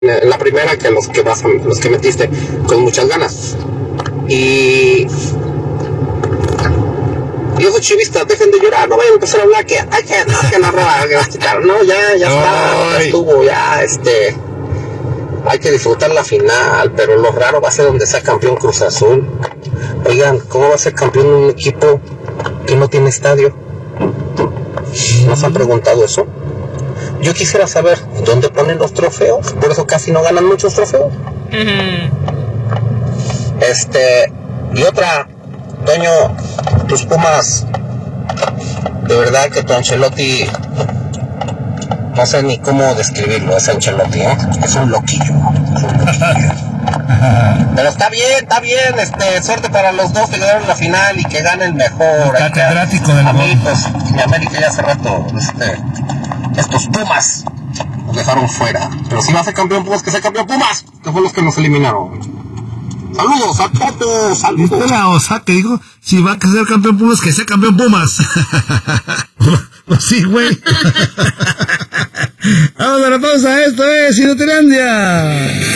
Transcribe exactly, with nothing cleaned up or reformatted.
en la primera que los que vas a, los que metiste con muchas ganas. Y y esos chivistas, dejen de llorar, no vayan a empezar a hablar que hay que, no, que la roba, que la quitaron, no, ya, ya está, ya estuvo, ya, este, hay que disfrutar la final, pero lo raro va a ser donde sea campeón Cruz Azul. Oigan, ¿cómo va a ser campeón un equipo que no tiene estadio? ¿Nos han preguntado eso? Yo quisiera saber dónde ponen los trofeos, por eso casi no ganan muchos trofeos. Este, y otra, Toño, tus Pumas, de verdad que tu Ancelotti, no sé ni cómo describirlo, ese Ancelotti, ¿eh? Es un loquillo, es un loquillo. Pero está bien, está bien, este, suerte para los dos que ganaron la final y que gane el mejor. El catedrático del a mí, pues, en América ya hace rato, este, estos Pumas nos dejaron fuera. Pero si va a ser campeón Pumas, que sea campeón Pumas, que fue los que nos eliminaron. Saludos a todos, saludos. Espera, o sea, que digo, si va a ser campeón Pumas, que sea campeón Pumas. Pues sí, güey. Vamos a la pausa, esto es Inutilandia.